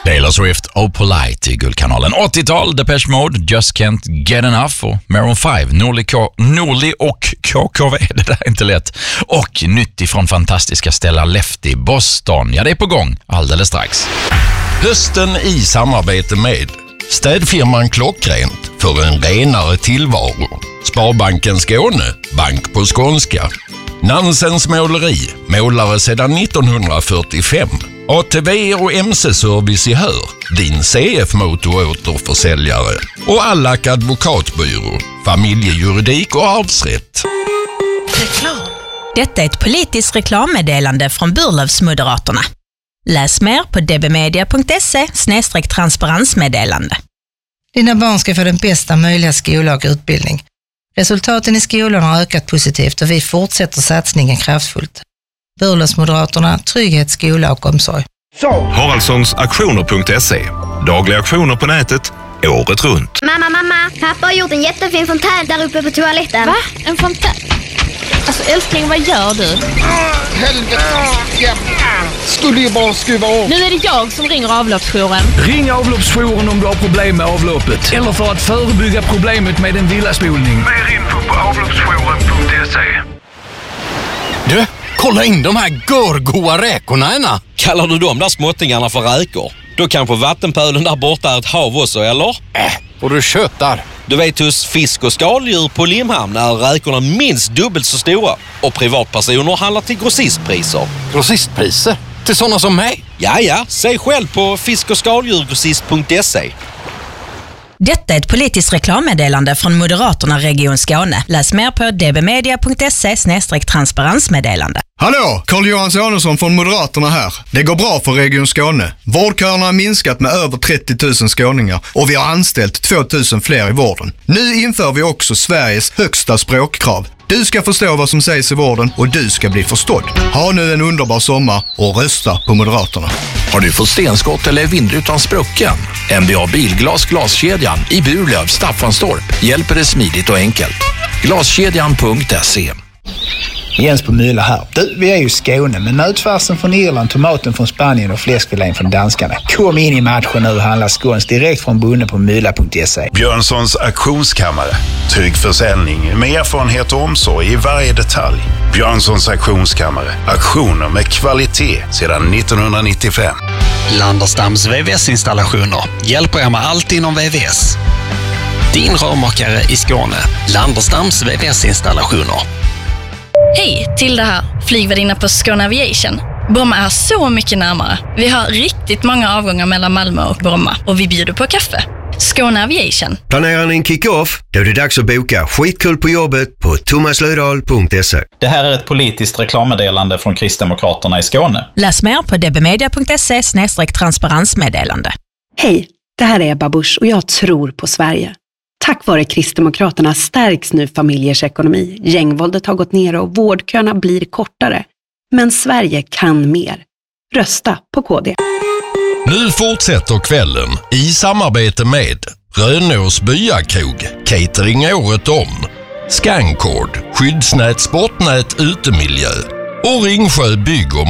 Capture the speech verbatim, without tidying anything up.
Taylor Swift och Polite i Guldkanalen. åttiotal, Depeche Mode, Just Can't Get Enough och Maroon fem, Norli, K- Norli och K K V, det där är inte lätt. Och nytt ifrån fantastiska Stella Lefty, Boston. Ja, det är på gång alldeles strax. Hösten i samarbete med städfirman Klockrent för en renare tillvaro. Sparbanken Skåne, bank på skånska. Nansens måleri, målare sedan nittonhundrafyrtiofem. A T V och M C-service i Hör, din C F-motoråterförsäljare. Och Allack advokatbyrå, familjejuridik och arvsrätt. Reklam. Detta är ett politiskt reklammeddelande från Burlövsmoderaterna. Läs mer på dbmedia punkt se snedstreck transparensmeddelande. Dina barn ska få den bästa möjliga skola och utbildning. Resultaten i skolan har ökat positivt och vi fortsätter satsningen kraftfullt. Burlövsmoderaterna, trygghet, skola och omsorg. Haraldssons auktioner punkt se. Dagliga auktioner på nätet, året runt. Mamma, mamma, pappa har gjort en jättefin fontän där uppe på toaletten. Va? En fontän? Alltså älskling, vad gör du? Ah, helvete. Ja. Skulle ju bara skruva av. Nu är det jag som ringer avloppsjouren. Ring avloppsjouren om du har problem med avloppet. Eller för att förebygga problemet med en villaspolning. Mer info på avloppsjouren punkt se. Du, kolla in de här görgoa räkorna ena. Kallar du de där småttingarna för räkor? Då kanske vattenpölen där borta är ett hav också, eller? Äh, och du köttar. Du vet, hos fisk- och skaldjur på Limhamn är räkorna minst dubbelt så stora. Och privatpersoner handlar till grossistpriser. Grossistpriser? Till sådana som mig? Ja, ja. Se själv på fisk- och skaldjurgrossist punkt se. Detta är ett politiskt reklammeddelande från Moderaterna Region Skåne. Läs mer på dbmedia punkt se snedstreck transparensmeddelande. Hallå, Carl-Johan Samuelsson från Moderaterna här. Det går bra för Region Skåne. Vårdköerna har minskat med över trettio tusen skåningar och vi har anställt två tusen fler i vården. Nu inför vi också Sveriges högsta språkkrav. Du ska förstå vad som sägs i vården och du ska bli förstådd. Ha nu en underbar sommar och rösta på Moderaterna. Har du fått stenskott eller vindrutan sprucken? N B A Bilglas glaskedjan i Burlöv, Staffanstorp hjälper dig smidigt och enkelt. Glaskedjan punkt se. Jens på Myla här. Du, vi är ju Skåne, men nötfärsen från Irland, tomaten från Spanien och fläskfilén från danskarna. Kom in i matchen nu och handla skåns direkt från bunden på myla punkt se. Björnssons auktionskammare. Trygg försäljning med erfarenhet och omsorg i varje detalj. Björnssons auktionskammare. Auktioner med kvalitet sedan nittonhundranittiofem. Landerstams V V S-installationer hjälper er med allt inom V V S. Din rörmakare i Skåne. Landerstams V V S-installationer. Hej, till det här. Flygvärdinna på Skåne Aviation. Bromma är så mycket närmare. Vi har riktigt många avgångar mellan Malmö och Bromma och vi bjuder på kaffe. Skåne Aviation. Planerar ni en kick-off? Då är det dags att boka skitkul på jobbet på thomas löfdahl punkt se. Det här är ett politiskt reklammeddelande från Kristdemokraterna i Skåne. Läs mer på dbmedia punkt se snedstreck transparensmeddelande. Hej, det här är Ebba Busch och jag tror på Sverige. Tack vare Kristdemokraterna stärks nu familjers ekonomi. Gängvåldet har gått ner och vårdköerna blir kortare. Men Sverige kan mer. Rösta på K D. Nu fortsätter kvällen i samarbete med Rönås byakrog, catering året om, Scancord, skyddsnät, sportnät, utemiljö och Ringsjö bygg och